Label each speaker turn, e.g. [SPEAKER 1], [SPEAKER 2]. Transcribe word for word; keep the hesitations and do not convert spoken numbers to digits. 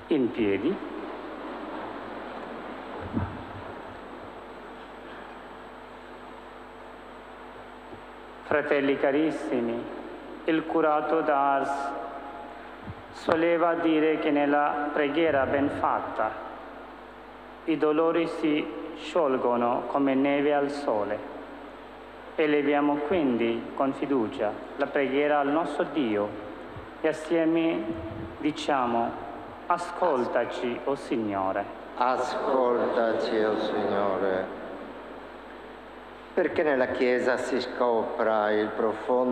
[SPEAKER 1] In piedi. Fratelli carissimi, il curato d'Ars soleva dire che nella preghiera ben fatta i dolori si sciolgono come neve al sole. Eleviamo quindi con fiducia la preghiera al nostro Dio e assieme diciamo: ascoltaci, o Signore.
[SPEAKER 2] Ascoltaci, o Signore. Perché nella Chiesa si scopra il profondo